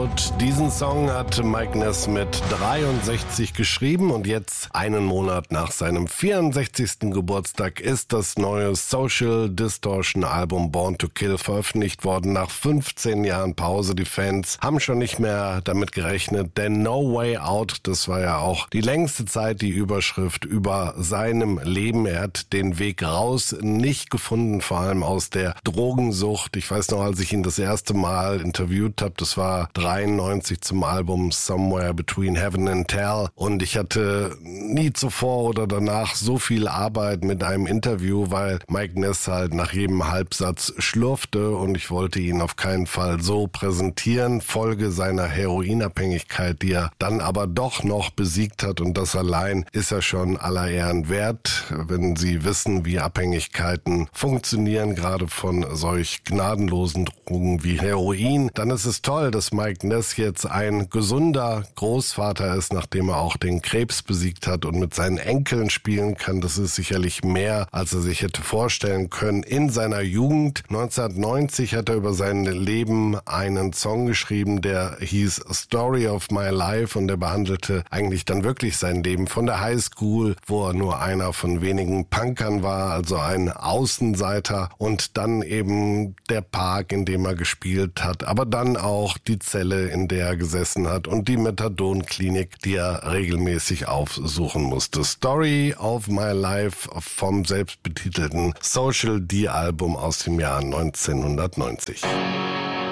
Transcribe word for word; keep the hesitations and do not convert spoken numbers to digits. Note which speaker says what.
Speaker 1: Out. Diesen Song hat Mike Ness mit dreiundsechzig geschrieben und jetzt, einen Monat nach seinem vierundsechzigsten Geburtstag, ist das neue Social Distortion Album Born to Kill veröffentlicht worden. Nach fünfzehn Jahren Pause. Die Fans haben schon nicht mehr damit gerechnet, denn No Way Out, das war ja auch die längste Zeit die Überschrift über seinem Leben. Er hat den Weg raus nicht gefunden, vor allem aus der Drogensucht. Ich weiß noch, als ich ihn das erste Mal interviewt habe, das war dreiundneunzig zum Album Somewhere Between Heaven and Hell, und ich hatte nie zuvor oder danach so viel Arbeit mit einem Interview, weil Mike Ness halt nach jedem Halbsatz schlurfte und ich wollte ihn auf keinen Fall so präsentieren. Folge seiner Heroinabhängigkeit, die er dann aber doch noch besiegt hat, und das allein ist ja schon aller Ehren wert, wenn Sie wissen, wie Abhängigkeiten funktionieren, gerade von solch gnadenlosen Drogen wie Heroin. Dann ist es toll, dass Mike Ness jetzt ein gesunder Großvater ist, nachdem er auch den Krebs besiegt hat und mit seinen Enkeln spielen kann. Das ist sicherlich mehr, als er sich hätte vorstellen können. In seiner Jugend, neunzehnhundertneunzig, hat er über sein Leben einen Song geschrieben, der hieß Story of My Life, und der behandelte eigentlich dann wirklich sein Leben von der Highschool, wo er nur einer von wenigen Punkern war, also ein Außenseiter, und dann eben der Park, in dem er gespielt hat, aber dann auch die Zelle, in der er gesessen hat, und die Methadonklinik, die er regelmäßig aufsuchen musste. Story of My Life vom selbstbetitelten Social D-Album aus dem Jahr neunzehnhundertneunzig.